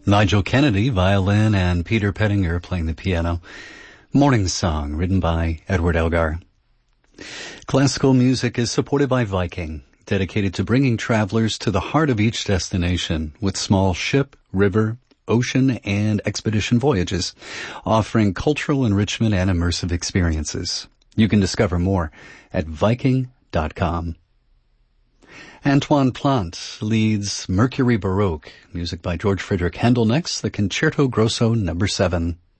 Nigel Kennedy, violin, and Peter Pettinger playing the piano. Morning Song, written by Edward Elgar. Classical music is supported by Viking, dedicated to bringing travelers to the heart of each destination with small ship, river, ocean, and expedition voyages, offering cultural enrichment and immersive experiences. You can discover more at Viking.com. Antoine Plant leads Mercury Baroque, music by George Frideric Handel. Next, the Concerto Grosso No. 7.